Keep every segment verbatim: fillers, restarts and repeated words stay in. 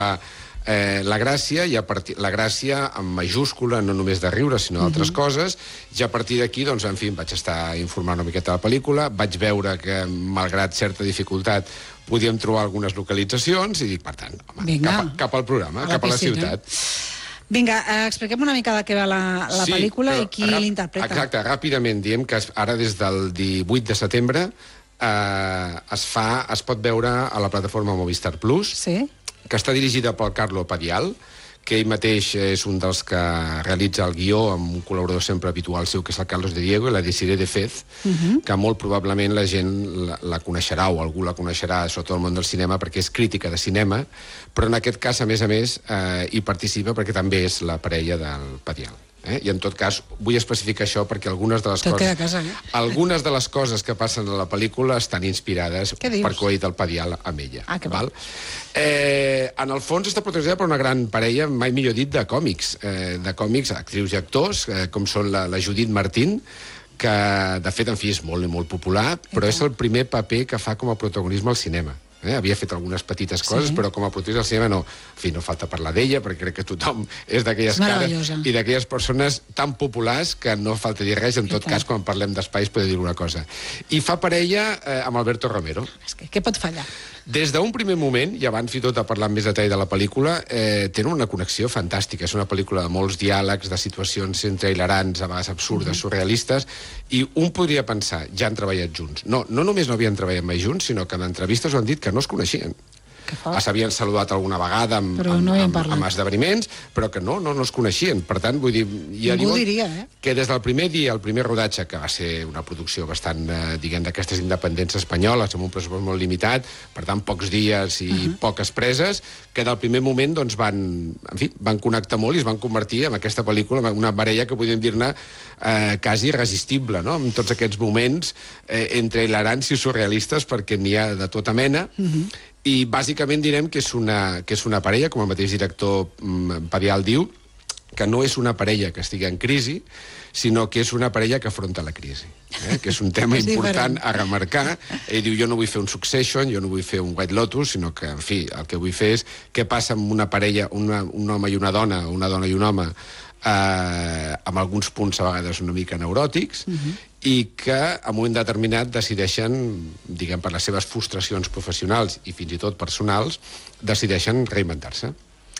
Eh, la gràcia, i a partir, la gràcia en majúscula, no només de riure, sinó d'altres uh-huh. coses, i a partir d'aquí, doncs, en fi, vaig estar informant una miqueta de la pel·lícula, vaig veure que, malgrat certa dificultat, podíem trobar algunes localitzacions, i dic, per tant, home, cap, a, cap al programa, a cap a la ciutat. Vinga, eh, expliquem una mica de què va la, la sí, pel·lícula i qui l'interpreta. Exacte, ràpidament diem que ara des del divuit de setembre eh, es fa, es pot veure a la plataforma Movistar Plus, sí, que està dirigida pel Carlo Padial, que ell mateix és un dels que realitza el guió amb un col·laborador sempre habitual seu, que és el Carlos de Diego, i la Desiree de Fez, uh-huh. que molt probablement la gent la, la coneixerà, o algú la coneixerà, sobretot el món del cinema, perquè és crítica de cinema, però en aquest cas, a més a més, eh, hi participa perquè també és la parella del Padial. Eh? I en tot cas vull especificar això perquè algunes de les tot coses casa, eh? algunes de les coses que passen a la pel·lícula estan inspirades per què ho ha dit el Padial amb ella. Ah, val? Eh, en el fons està protagonitzada per una gran parella, mai millor dit, de còmics, eh, de còmics, actrius i actors, eh, com són la, la Judith Martín, que de fet, en fi, és molt i molt popular, però és el primer paper que fa com a protagonisme al cinema. Eh? Havia fet algunes petites coses, sí. però com a protagonista del cinema no. En fi, no falta parlar d'ella, perquè crec que tothom és d'aquelles cares i d'aquelles persones tan populars que no falta dir res, en tot cas, quan parlem d'espais, podeu dir una cosa. I fa parella eh, amb Alberto Romero. És que què pot fallar? Des d'un primer moment, i abans i tot de parlar amb més detall de la pel·lícula, eh, tenen una connexió fantàstica. És una pel·lícula de molts diàlegs, de situacions entre hilarants, a vegades absurdes, uh-huh. surrealistes, i un podria pensar, ja han treballat junts. No, no només no havien treballat mai junts, sinó que en entrevistes ho han dit que no es coneixien. S'havien saludat alguna vegada amb, no amb, amb, amb esdeveniments, però que no, no, no es coneixien. Per tant, vull dir... Ja Ningú diria, eh? Que des del primer dia, el primer rodatge, que va ser una producció bastant, eh, diguem, d'aquestes independents espanyoles, amb un pressupost molt limitat, per tant, pocs dies i uh-huh. poques preses, que del primer moment doncs, van, en fi, van connectar molt i es van convertir en aquesta pel·lícula, en una parella que podríem dir-ne eh, quasi irresistible, no? En tots aquests moments eh, entre hilarants i surrealistes, perquè n'hi ha de tota mena, uh-huh. i bàsicament direm que és una, que és una parella, com el mateix director Padial diu, que no és una parella que estigui en crisi, sinó que és una parella que afronta la crisi, eh? que és un tema important a remarcar. Ell diu, jo no vull fer un Succession, jo no vull fer un White Lotus, sinó que, en fi, el que vull fer és què passa amb una parella, una, un home i una dona, una dona i un home, eh, amb alguns punts a vegades una mica neuròtics, uh-huh. i que en un moment determinat decideixen, diguem, per les seves frustracions professionals i fins i tot personals, decideixen reinventar-se.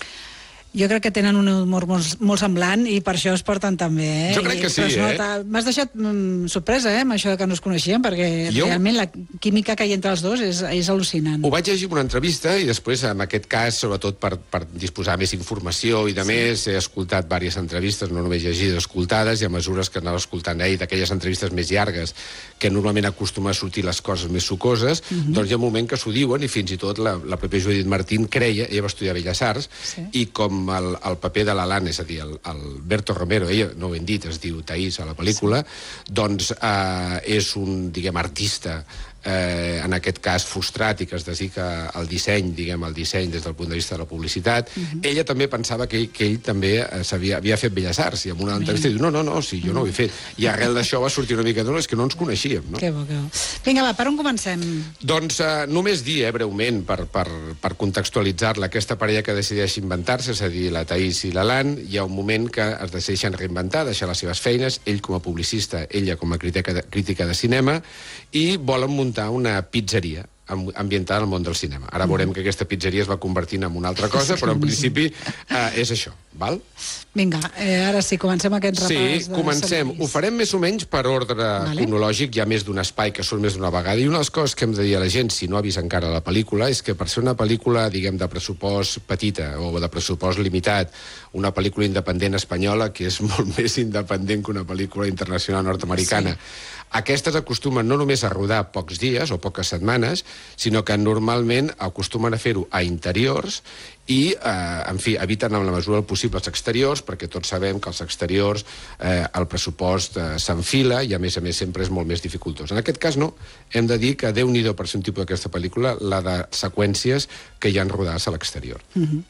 Jo crec que tenen un humor molt, molt semblant i per això es porten tan bé, eh? Jo crec que sí, eh? M'has deixat mm, sorpresa, eh, amb això que no es coneixien, perquè jo... realment la química que hi ha entre els dos és, és al·lucinant. Ho vaig llegir en una entrevista i després, en aquest cas, sobretot per, per disposar més informació i de sí. més, he escoltat diverses entrevistes, no només llegides, escoltades, i a mesures que anava escoltant ell, d'aquelles entrevistes més llargues, que normalment acostuma a sortir les coses més sucoses, uh-huh. doncs hi ha un moment que s'ho diuen, i fins i tot la, la pròpia Judith Martín creia, ella va estudiar a Belles Arts, sí. i com El, el paper de l'Alan, és a dir, el, el Alberto Romero, ella, no ho hem dit, es diu Taís a la pel·lícula, sí. doncs eh, és un, diguem, artista, eh, en aquest cas frustrat i que es dedica al disseny, diguem, al disseny des del punt de vista de la publicitat. Uh-huh. Ella també pensava que ell, que ell també eh, havia, havia fet Belles Arts, i en una entrevista diu, no, no, no, sí, jo no ho he fet. I arrel d'això va sortir una mica, no, és que no ens coneixíem, no? Que bo, que bo. Vinga, va, per on comencem? Doncs eh, només dir, eh, breument, per, per, per contextualitzar-la, aquesta parella que decideix inventar-se, és a dir, la Taís i l'Alan, hi ha un moment que es decideixen reinventar, deixar les seves feines, ell com a publicista, ella com a crítica de, crítica de cinema, i volen muntar una pizzeria ambientada al món del cinema. Ara veurem que aquesta pizzeria es va convertint en una altra cosa, però en principi eh, és això, val? Vinga, eh, ara sí, comencem aquest repàs. Sí, comencem. Ho farem més o menys per ordre vale. cronològic, hi ha més d'un espai que surt més d'una vegada, i una de les coses que hem de dir a la gent, si no ha vist encara la pel·lícula, és que per ser una pel·lícula, diguem, de pressupost petita o de pressupost limitat, una pel·lícula independent espanyola, que és molt més independent que una pel·lícula internacional nord-americana, sí. Aquestes acostumen no només a rodar pocs dies o poques setmanes, sinó que normalment acostumen a fer-ho a interiors i, eh, en fi, eviten en la mesura del possible els exteriors, perquè tots sabem que els exteriors, eh, el pressupost eh, s'enfila i, a més a més, sempre és molt més dificultós. En aquest cas, no. Hem de dir que Déu-n'hi-do per ser un tipus d'aquesta pel·lícula, la de seqüències que hi han rodades a l'exterior. Mm-hmm.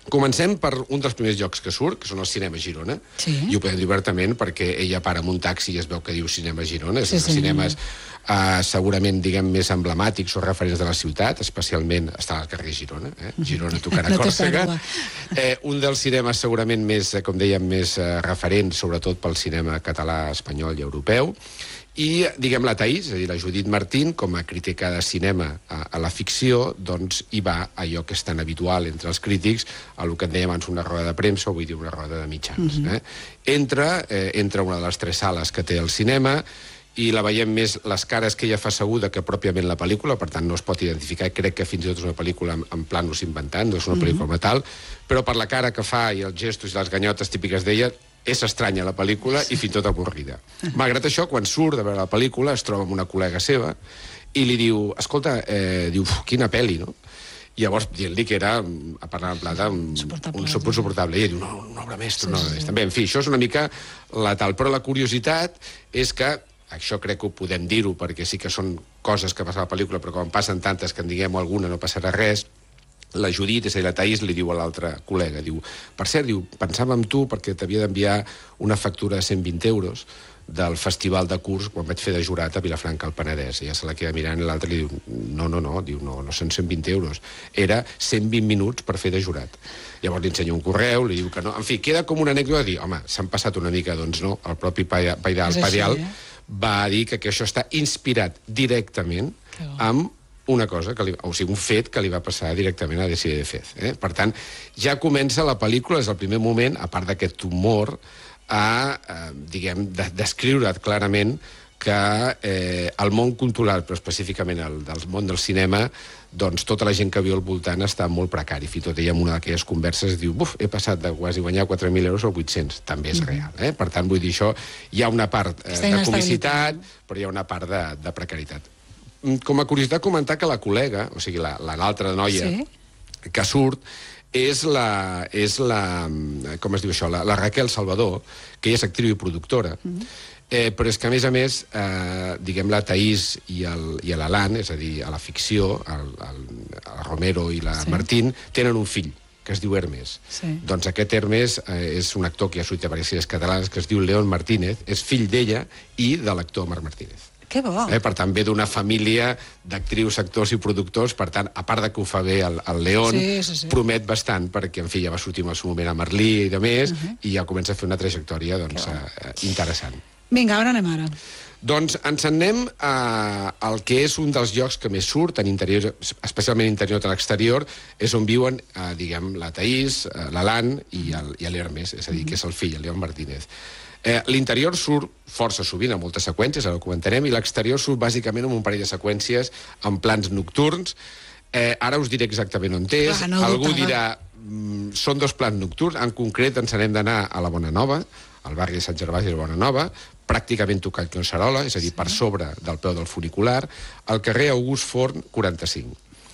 Comencem per un dels primers llocs que surt, que són els Cinema Girona, sí. i ho podem dir obertament perquè ella para amb un taxi i es veu que diu Cinema Girona, és sí, un dels sí. cinemes uh, segurament, diguem, més emblemàtics o referents de la ciutat, especialment està al carrer Girona, eh? Girona tocant a no Còrsega. Eh, un dels cinemes segurament més, com dèiem, més uh, referents, sobretot pel cinema català, espanyol i europeu. I, diguem, la Thaís, és a dir, la Judit Martín, com a crítica de cinema a, a la ficció, doncs hi va allò que és tan habitual entre els crítics, a el que en dèiem abans una roda de premsa, o vull dir una roda de mitjans. Mm-hmm. eh? Entra, eh, entra una de les tres sales que té el cinema, i la veiem més les cares que ella fa seguda que pròpiament la pel·lícula, per tant no es pot identificar, crec que fins i tot és una pel·lícula en, en planos inventant, no és una pel·lícula mm-hmm. metal, però per la cara que fa i els gestos i les ganyotes típiques d'ella, és estranya la pel·lícula i fins i tot avorrida. Malgrat això, quan surt de veure la pel·lícula, es troba amb una col·lega seva i li diu, escolta, eh, diu, quina pel·li, no? I llavors, dient-li que era, a parlar en plata, un, un insuportable. I ell diu, no, una obra mestra, una obra mestra. Bé, en fi, això és una mica la tal. Però la curiositat és que, això crec que ho podem dir-ho, perquè sí que són coses que passen a la pel·lícula, però quan passen tantes que en diguem alguna no passarà res, la Judit, és a dir, la Thaís, li diu a l'altra col·lega, diu, per cert, diu, pensava en tu perquè t'havia d'enviar una factura de cent vint euros del festival de curs quan vaig fer de jurat a Vilafranca al Penedès. I ja se la queda mirant i l'altre li diu, no, no, no, diu, no, no són cent vint euros, era cent vint minuts per fer de jurat. Llavors li ensenya un correu, li diu que no... En fi, queda com una anècdota de dir, home, s'han passat una mica, doncs no, el propi Paidal Padial va dir que, que això està inspirat directament amb una cosa, que li, o sigui, un fet que li va passar directament a Desi de Fez. Eh? Per tant, ja comença la pel·lícula, és el primer moment, a part d'aquest humor, a, eh, diguem, de, descriure clarament que eh, el món cultural, però específicament el del món del cinema, doncs tota la gent que viu al voltant està molt precari. Fins i tot ella en una d'aquelles converses diu, buf, he passat de quasi guanyar quatre mil euros a vuit-cents. També és real. Eh? Per tant, vull dir això, hi ha una part eh, de comicitat, però hi ha una part de, de precaritat. Com a curiositat, comentar que la col·lega, o sigui, l'altra noia sí? que surt, és la, és la... com es diu això? La, la Raquel Salvador, que ella és actriu i productora, mm. eh, però és que, a més a més, eh, diguem, la Thaís i l'Alan, és a dir, a la ficció, el, el, el Romero i la sí. Martín, tenen un fill, que es diu Hermes. Sí. Doncs aquest Hermes eh, és un actor que ha sortit a diverses sèries catalanes, que es diu León Martínez, és fill d'ella i de l'actor Marc Martínez. Que bo. Eh, per tant, ve d'una família d'actrius, actors i productors, per tant, a part de que ho fa bé el, el León, sí, sí, sí. promet bastant, perquè, en fi, ja va sortir en el seu moment a Merlí i de més, uh -huh. i ja comença a fer una trajectòria, doncs, eh, interessant. Vinga, on anem ara? Doncs ens en anem a, al que és un dels llocs que més surt, en interior, especialment interior de l'exterior, és on viuen, eh, diguem, la Thaís, eh, l'Alan i l'Hermes, és a dir, que és el fill, el León Martínez. Eh, L'interior surt força sovint, a moltes seqüències, ara ho comentarem, i l'exterior surt bàsicament amb un parell de seqüències en plans nocturns. Eh, ara us diré exactament on és. Clar, no Algú dirà, mm, són dos plans nocturns, en concret ens n'hem d'anar a la Bonanova, al barri de Sant Gervasi de la Bonanova, pràcticament tocant Collserola, és a dir, sí. per sobre del peu del funicular, al carrer August Forn quaranta-cinc.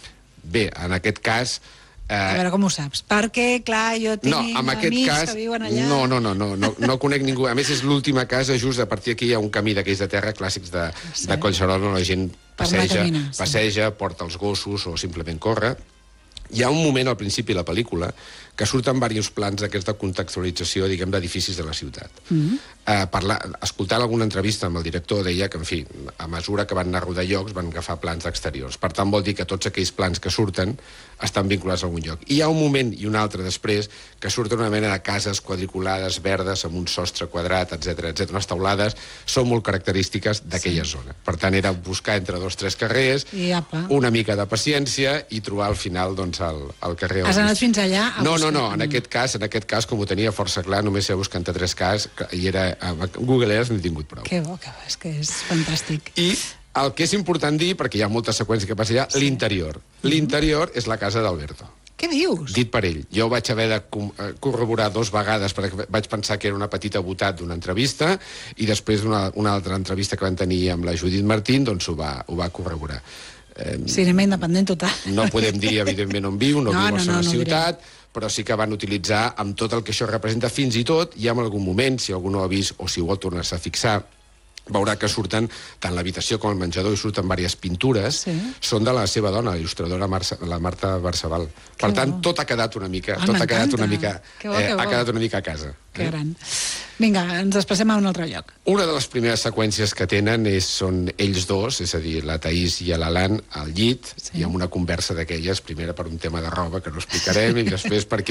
Bé, en aquest cas... Eh... A veure com ho saps. Perquè, clar, jo tinc no, amics cas, que viuen allà... No, no, no, no, no, no conec ningú. A més, és l'última casa, just a partir d'aquí hi ha un camí d'aquells de terra clàssics de, sí. de Collserola, on la gent passeja, sí. passeja, porta els gossos o simplement corre. Hi ha un moment al principi de la pel·lícula que surten diversos plans d'aquesta de contextualització, diguem, d'edificis de la ciutat. Mm-hmm. eh, parlar, escoltant alguna entrevista amb el director, deia que, en fi, a mesura que van anar a rodar llocs, van agafar plans exteriors. Per tant, vol dir que tots aquells plans que surten estan vinculats a algun lloc. I hi ha un moment i un altre després que surten una mena de cases quadriculades, verdes, amb un sostre quadrat, etcètera, etcètera. Les taulades són molt característiques d'aquella sí. zona. Per tant, era buscar entre dos o tres carrers, una mica de paciència i trobar al final, doncs, el, el carrer... Has anat fins allà a no, no, no, en aquest cas, en aquest cas, com ho tenia força clar, només he buscat entre tres cas, i era a Google Earth n'he tingut prou. Que bo, que bo, és que és fantàstic. I el que és important dir, perquè hi ha moltes seqüències que passa allà, sí. l'interior. L'interior és la casa d'Alberto. Què dius? Dit per ell. Jo vaig haver de corroborar dos vegades perquè vaig pensar que era una petita botat d'una entrevista i després d'una una altra entrevista que van tenir amb la Judit Martín, doncs ho va, ho va corroborar. Eh, Cinema independent total. No podem dir, evidentment, on viu, no, no viu a la no, no, ciutat, no però sí que van utilitzar amb tot el que això representa, fins i tot, i en algun moment, si algú no ho ha vist o si ho vol tornar-se a fixar, veurà que surten, tant l'habitació com el menjador, i surten diverses pintures, sí. són de la seva dona, la il·lustradora Marça, la Marta Barçabal. Que per bo. tant, tot ha quedat una mica, ah, tot ha quedat una mica, bo, eh, ha quedat una mica a casa. Que gran. Vinga, ens desplacem a un altre lloc. Una de les primeres seqüències que tenen és, són ells dos, és a dir, la Taís i l'Alan al llit, sí. i amb una conversa d'aquelles, primera per un tema de roba, que no explicarem, i després perquè